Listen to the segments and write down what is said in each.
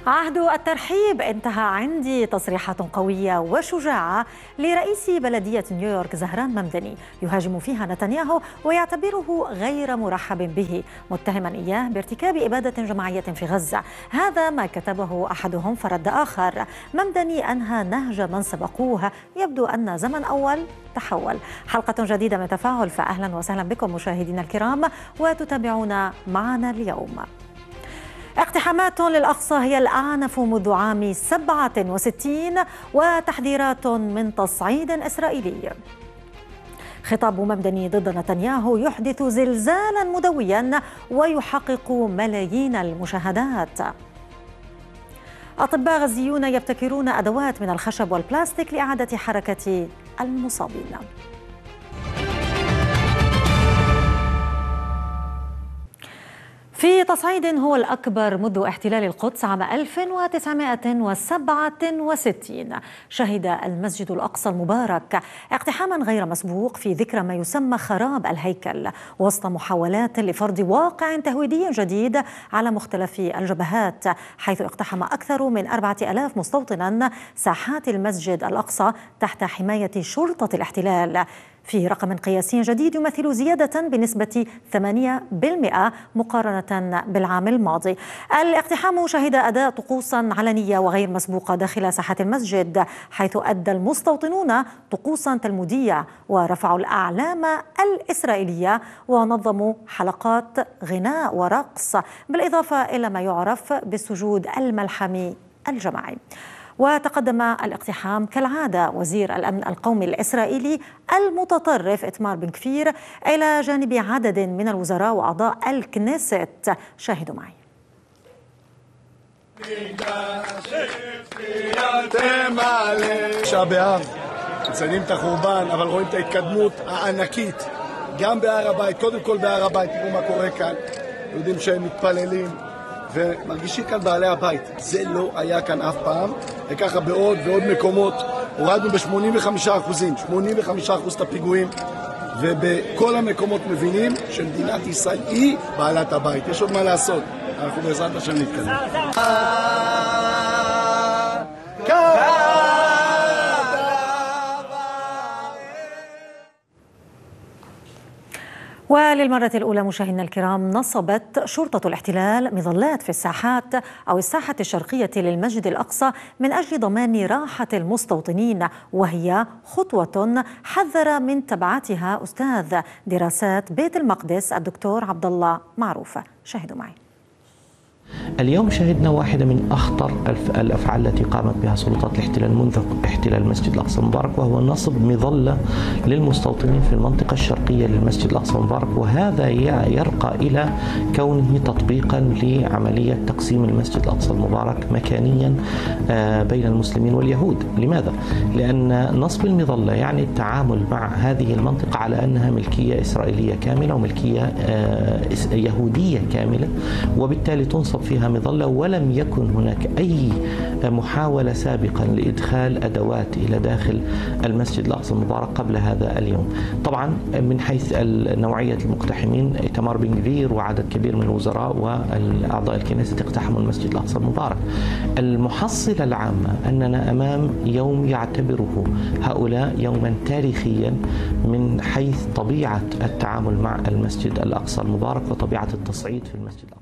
عهد الترحيب انتهى عندي تصريحات قوية وشجاعة لرئيس بلدية نيويورك زهران ممدني يهاجم فيها نتنياهو ويعتبره غير مرحب به، متهما إياه بارتكاب إبادة جماعية في غزة. هذا ما كتبه أحدهم فرد آخر. ممدني أنهى نهج من سبقوه، يبدو أن زمن أول تحول. حلقة جديدة من تفاعل، فأهلا وسهلا بكم مشاهدينا الكرام وتتابعون معنا اليوم. اقتحامات للأقصى هي الأعنف منذ عام 67 وتحذيرات من تصعيد إسرائيلي. خطاب ممدني ضد نتنياهو يحدث زلزالا مدويا ويحقق ملايين المشاهدات. أطباء غزيون يبتكرون أدوات من الخشب والبلاستيك لإعادة حركة المصابين. في تصعيد هو الأكبر منذ احتلال القدس عام 1967 شهد المسجد الأقصى المبارك اقتحاما غير مسبوق في ذكرى ما يسمى خراب الهيكل، وسط محاولات لفرض واقع تهويدي جديد على مختلف الجبهات، حيث اقتحم أكثر من 4000 مستوطنا ساحات المسجد الأقصى تحت حماية شرطة الاحتلال، في رقم قياسي جديد يمثل زيادة بنسبة 8% مقارنة بالعام الماضي. الاقتحام شهد أداء طقوس علنية وغير مسبوقة داخل ساحة المسجد، حيث أدى المستوطنون طقوسا تلمودية ورفعوا الأعلام الإسرائيلية ونظموا حلقات غناء ورقص، بالإضافة إلى ما يعرف بالسجود الملحمي الجماعي. وتقدم الاقتحام كالعادة وزير الأمن القومي الإسرائيلي المتطرف إتمار بن كفير إلى جانب عدد من الوزراء وأعضاء الكنيست. شاهدوا معي. תשעה באב, מציינים את החורבן, אבל רואים את ההתקדמות הענקית גם בהר הבית, קודם כל בהר הבית, תראו מה קורה כאן, יודעים שהם מתפללים ומרגישים כאן בעלי הבית, זה לא היה כאן אף פעם, וככה בעוד ועוד מקומות הורדנו ב-85% את הפיגועים, ובכל המקומות מבינים שמדינת ישראל היא בעלת הבית, יש עוד מה לעשות, אנחנו בעזרת השם נתקדם. وللمرة الأولى مشاهدينا الكرام نصبت شرطة الاحتلال مظلات في الساحات أو الساحة الشرقية للمسجد الأقصى من أجل ضمان راحة المستوطنين، وهي خطوة حذر من تبعاتها أستاذ دراسات بيت المقدس الدكتور عبد الله معروف. شاهدوا معي. اليوم شهدنا واحدة من أخطر الأفعال التي قامت بها سلطات الاحتلال منذ احتلال المسجد الأقصى المبارك، وهو نصب مظلة للمستوطنين في المنطقة الشرقية للمسجد الأقصى المبارك، وهذا يرقى إلى كونه تطبيقا لعملية تقسيم المسجد الأقصى المبارك مكانيا بين المسلمين واليهود. لماذا؟ لأن نصب المظلة يعني التعامل مع هذه المنطقة على أنها ملكية إسرائيلية كاملة وملكية يهودية كاملة، وبالتالي تنصب فيها مظلة، ولم يكن هناك أي محاولة سابقا لإدخال أدوات إلى داخل المسجد الأقصى المبارك قبل هذا اليوم. طبعا من حيث نوعية المقتحمين، إتمار بن كفير وعدد كبير من الوزراء وأعضاء الكنيسة اقتحموا المسجد الأقصى المبارك. المحصلة العامة أننا أمام يوم يعتبره هؤلاء يوما تاريخيا من حيث طبيعة التعامل مع المسجد الأقصى المبارك وطبيعة التصعيد في المسجد الأقصى.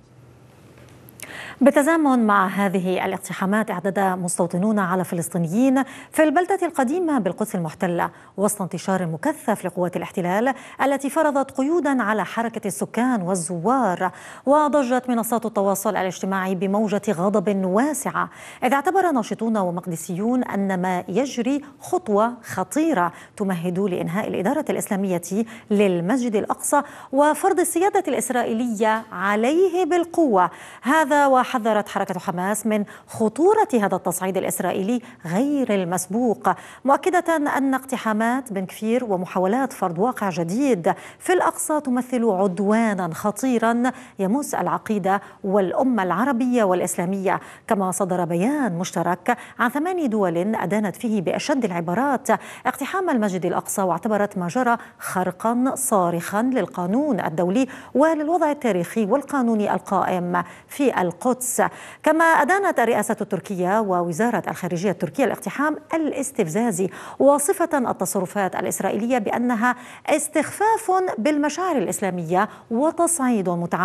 بالتزامن مع هذه الاقتحامات اعتدى مستوطنون على فلسطينيين في البلدة القديمة بالقدس المحتلة وسط انتشار مكثف لقوات الاحتلال التي فرضت قيودا على حركة السكان والزوار. وضجت منصات التواصل الاجتماعي بموجة غضب واسعة، إذ اعتبر ناشطون ومقدسيون أن ما يجري خطوة خطيرة تمهد لإنهاء الإدارة الإسلامية للمسجد الأقصى وفرض السيادة الإسرائيلية عليه بالقوة. هذا حذرت حركة حماس من خطورة هذا التصعيد الإسرائيلي غير المسبوق، مؤكدة أن اقتحامات بن كفير ومحاولات فرض واقع جديد في الأقصى تمثل عدوانا خطيرا يمس العقيدة والأمة العربية والإسلامية. كما صدر بيان مشترك عن 8 دول أدانت فيه بأشد العبارات اقتحام المسجد الأقصى، واعتبرت ما جرى خرقا صارخا للقانون الدولي وللوضع التاريخي والقانوني القائم في القدس. القدس. كما أدانت الرئاسة التركية ووزارة الخارجية التركية الاقتحام الاستفزازي، واصفة التصرفات الإسرائيلية بأنها استخفاف بالمشاعر الإسلامية وتصعيد متعمد